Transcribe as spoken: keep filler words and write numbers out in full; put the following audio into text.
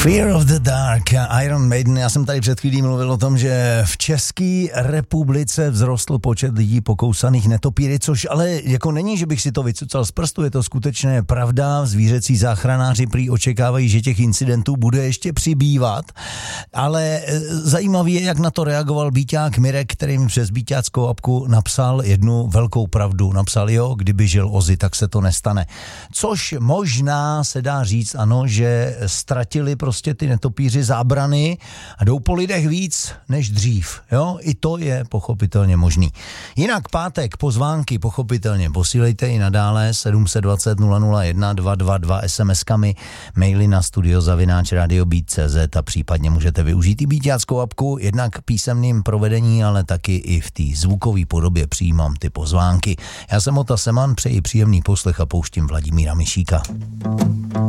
Fear of the Dark, Iron Maiden. Já jsem tady před chvílí mluvil o tom, že v České republice vzrostl počet lidí pokousaných netopíry, což ale jako není, že bych si to vycucal z prstu, je to skutečně pravda. Zvířecí záchranáři prý očekávají, že těch incidentů bude ještě přibývat, ale zajímavý je, jak na to reagoval Bíťák Mirek, který mi přes bíťáckou apku napsal jednu velkou pravdu. Napsal, jo, kdyby žil Ozzy, tak se to nestane. Což možná se dá říct, ano, že ztratili prostě ty netopíři zábrany a jdou po lidech víc než dřív. Jo? I to je pochopitelně možný. Jinak pátek pozvánky pochopitelně posílejte i nadále sedm set dvacet nula nula jedna dva dva dva es em eskami, maily na studio zavináč radio beat tečka cé zet a případně můžete využít i bíťáckou apku, jednak písemným provedení, ale taky i v té zvukové podobě přijímám ty pozvánky. Já jsem Ota Seman, přeji příjemný poslech a pouštím Vladimíra Mišíka.